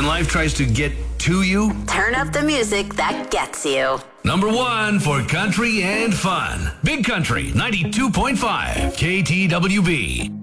when life tries to get to you? Turn up the music that gets you. Number 1 for country and fun. Big Country 92.5 KTWB.